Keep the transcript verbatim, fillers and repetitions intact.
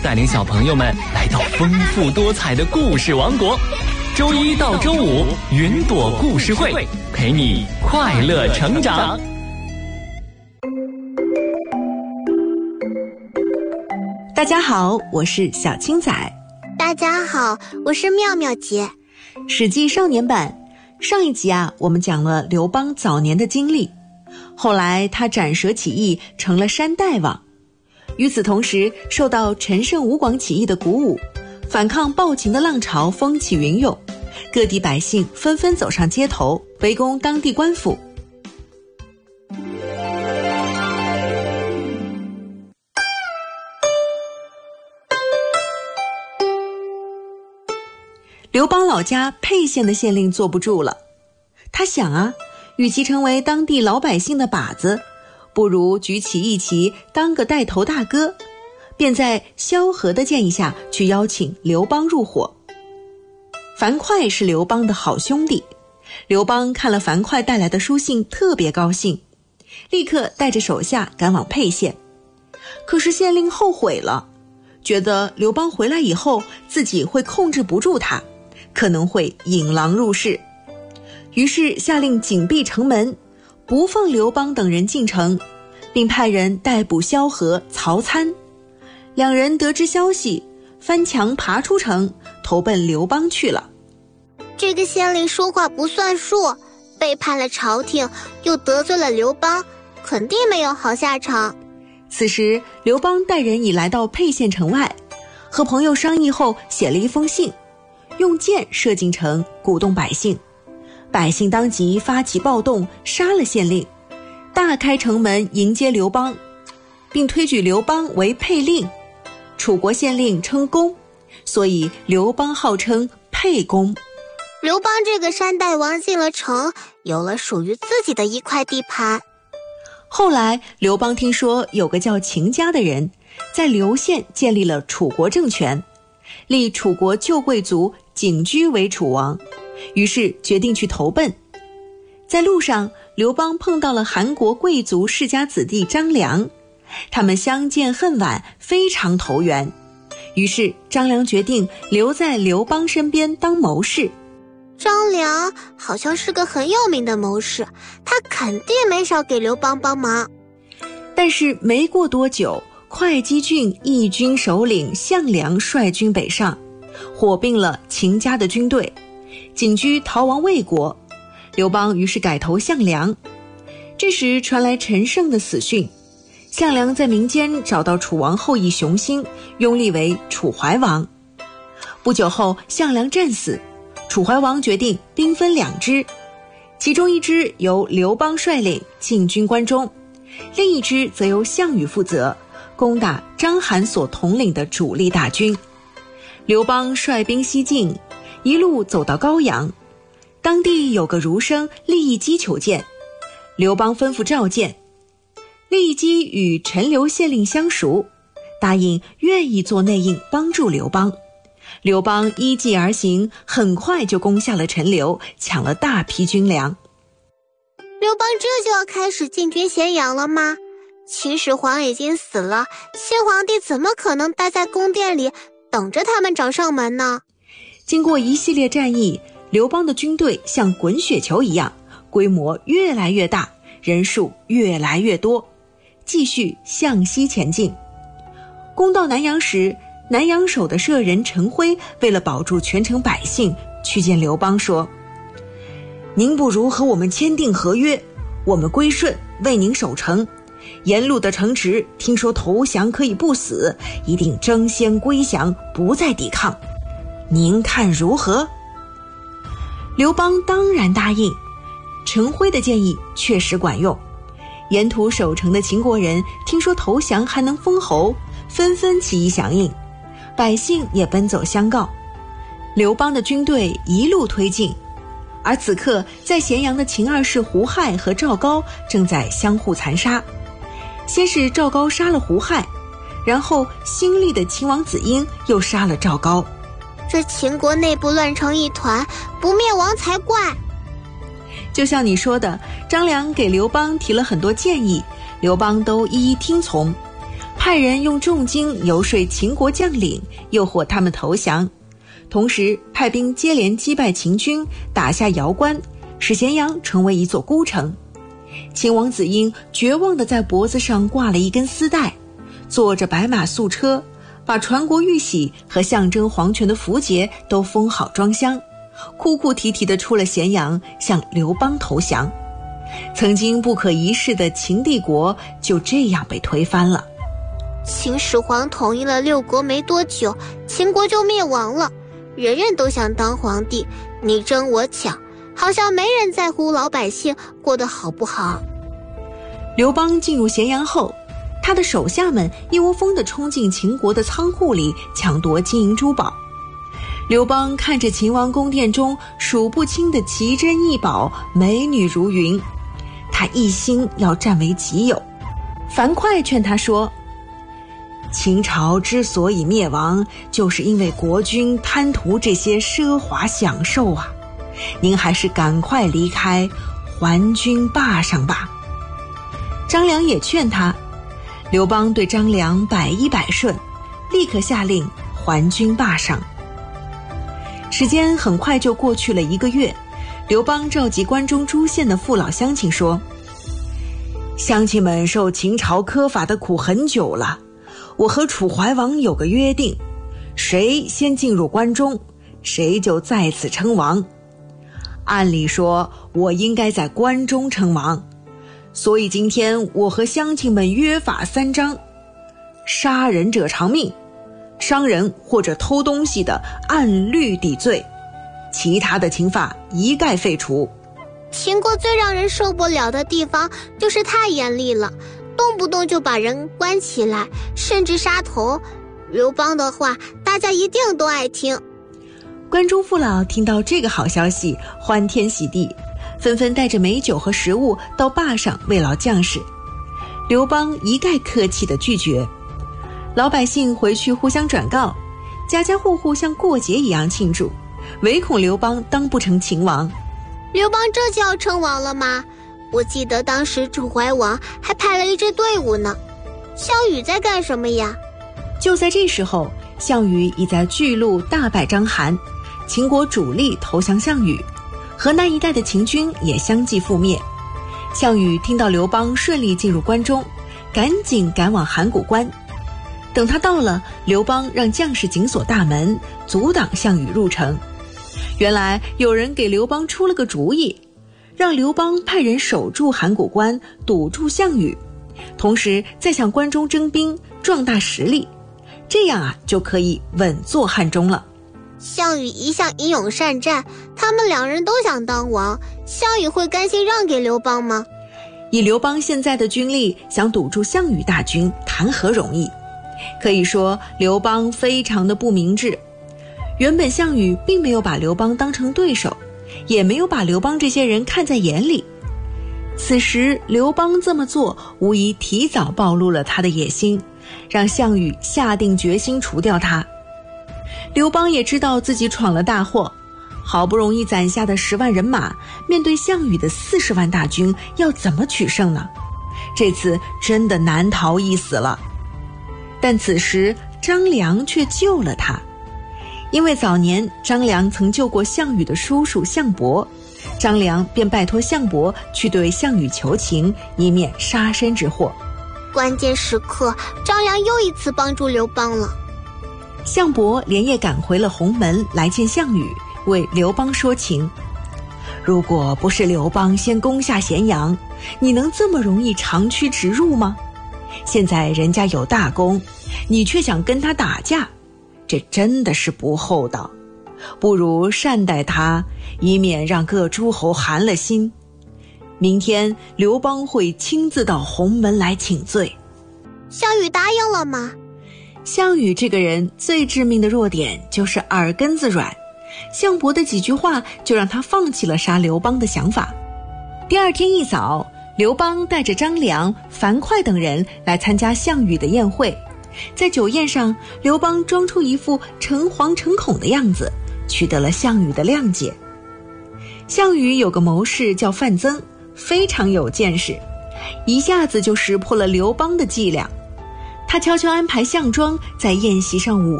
带领小朋友们来到丰富多彩的故事王国。周一到周五，云朵故事会陪你快乐成长。 大家好，我是小青仔。 大家好，我是妙妙姐。 史记少年版上一集啊，我们讲了刘邦早年的经历，后来他斩蛇起义成了山大王。与此同时，受到陈胜吴广起义的鼓舞，反抗暴秦的浪潮风起云涌，各地百姓纷纷走上街头，围攻当地官府。刘邦老家沛县的县令坐不住了，他想啊，与其成为当地老百姓的靶子，不如举起义旗当个带头大哥，便在萧何的建议下去邀请刘邦入伙。樊哙是刘邦的好兄弟，刘邦看了樊哙带来的书信特别高兴，立刻带着手下赶往沛县。可是县令后悔了，觉得刘邦回来以后自己会控制不住他，可能会引狼入室，于是下令紧闭城门，不放刘邦等人进城，并派人逮捕萧何、曹参。两人得知消息，翻墙爬出城，投奔刘邦去了。 这个县令说话不算数，背叛了朝廷，又得罪了刘邦，肯定没有好下场。 此时刘邦带人已来到沛县城外，和朋友商议后写了一封信，用箭射进城，鼓动百姓。百姓当即发起暴动，杀了县令，大开城门迎接刘邦，并推举刘邦为沛令。楚国县令称公，所以刘邦号称沛公。 刘邦这个山大王进了城，有了属于自己的一块地盘。 后来刘邦听说有个叫秦家的人在刘县建立了楚国政权，立楚国旧贵族景居为楚王，于是决定去投奔。在路上，刘邦碰到了韩国贵族世家子弟张良，他们相见恨晚，非常投缘，于是张良决定留在刘邦身边当谋士。 张良好像是个很有名的谋士，他肯定没少给刘邦帮忙。 但是没过多久，会稽郡义军首领项梁率军北上，火并了秦家的军队，景居逃亡魏国。刘邦于是改投项梁。这时传来陈胜的死讯，项梁在民间找到楚王后裔熊心，拥立为楚怀王。不久后项梁战死，楚怀王决定兵分两支，其中一支由刘邦率领进军关中，另一支则由项羽负责攻打章邯所统领的主力大军。刘邦率兵西进，一路走到高阳，当地有个儒生利益基求见，刘邦吩咐召见。利益基与陈留县令相熟，答应愿意做内应帮助刘邦。刘邦依计而行，很快就攻下了陈留，抢了大批军粮。 刘邦这就要开始进军咸阳了吗？秦始皇已经死了，新皇帝怎么可能待在宫殿里等着他们找上门呢？ 经过一系列战役，刘邦的军队像滚雪球一样，规模越来越大，人数越来越多，继续向西前进。攻到南阳时，南阳守的舍人陈辉为了保住全城百姓，去见刘邦说：您不如和我们签订合约，我们归顺，为您守城。沿路的城池听说投降可以不死，一定争先归降，不再抵抗。您看如何？刘邦当然答应。陈辉的建议确实管用，沿途守城的秦国人听说投降还能封侯，纷纷起义响应，百姓也奔走相告。刘邦的军队一路推进，而此刻在咸阳的秦二世胡亥和赵高正在相互残杀。先是赵高杀了胡亥，然后新立的秦王子婴又杀了赵高。 这秦国内部乱成一团，不灭亡才怪。 就像你说的，张良给刘邦提了很多建议，刘邦都一一听从。 派人用重金游说秦国将领，诱惑他们投降，同时派兵接连击败秦军，打下瑶关，使咸阳成为一座孤城。秦王子婴绝望地在脖子上挂了一根丝带，坐着白马素车，把传国玉玺和象征皇权的符节都封好装箱，哭哭啼啼地出了咸阳，向刘邦投降。曾经不可一世的秦帝国就这样被推翻了。 秦始皇统一了六国没多久，秦国就灭亡了，人人都想当皇帝，你争我抢，好像没人在乎老百姓过得好不好。 刘邦进入咸阳后，他的手下们一窝蜂地冲进秦国的仓库里抢夺金银珠宝。刘邦看着秦王宫殿中数不清的奇珍异宝，美女如云，他一心要占为己有。樊哙劝他说，秦朝之所以灭亡，就是因为国君贪图这些奢华享受啊，您还是赶快离开，还君霸上吧。张良也劝他，刘邦对张良百依百顺，立刻下令还军霸上。时间很快就过去了一个月，刘邦召集关中诸县的父老乡亲说，乡亲们受秦朝苛法的苦很久了，我和楚怀王有个约定，谁先进入关中，谁就在此称王。按理说我应该在关中称王，所以今天我和乡亲们约法三章：杀人者偿命，伤人或者偷东西的按律抵罪，其他的刑罚一概废除。 秦国最让人受不了的地方就是太严厉了，动不动就把人关起来，甚至杀头。刘邦的话大家一定都爱听。 关中父老听到这个好消息，欢天喜地，纷纷带着美酒和食物到坝上慰劳将士。刘邦一概客气地拒绝。老百姓回去互相转告，家家户户像过节一样庆祝，唯恐刘邦当不成秦王。 刘邦这就要称王了吗？我记得当时楚怀王还派了一支队伍呢。项羽在干什么呀？ 就在这时候，项羽已在巨鹿大败章邯，秦国主力投降项羽，河南一带的秦军也相继覆灭。项羽听到刘邦顺利进入关中，赶紧赶往函谷关。等他到了，刘邦让将士紧锁大门，阻挡项羽入城。原来有人给刘邦出了个主意，让刘邦派人守住函谷关，堵住项羽，同时再向关中征兵，壮大实力，这样啊就可以稳坐汉中了。 项羽一向英勇善战，他们两人都想当王，项羽会甘心让给刘邦吗？ 以刘邦现在的军力，想堵住项羽大军谈何容易。可以说刘邦非常的不明智。原本项羽并没有把刘邦当成对手，也没有把刘邦这些人看在眼里。此时刘邦这么做，无疑提早暴露了他的野心，让项羽下定决心除掉他。刘邦也知道自己闯了大祸，好不容易攒下的十万人马，面对项羽的四十万大军，要怎么取胜呢？这次真的难逃一死了。但此时张良却救了他，因为早年张良曾救过项羽的叔叔项伯，张良便拜托项伯去对项羽求情，以免杀身之祸。 关键时刻，张良又一次帮助刘邦了。 项伯连夜赶回了鸿门来见项羽，为刘邦说情。如果不是刘邦先攻下咸阳，你能这么容易长驱直入吗？现在人家有大功，你却想跟他打架，这真的是不厚道。不如善待他，以免让各诸侯寒了心。明天刘邦会亲自到鸿门来请罪。 项羽答应了吗？ 项羽这个人最致命的弱点就是耳根子软，项伯的几句话就让他放弃了杀刘邦的想法。第二天一早，刘邦带着张良、樊哙等人来参加项羽的宴会。在酒宴上，刘邦装出一副诚惶诚恐的样子，取得了项羽的谅解。项羽有个谋士叫范增，非常有见识，一下子就识破了刘邦的伎俩。 他悄悄安排项庄在宴席上舞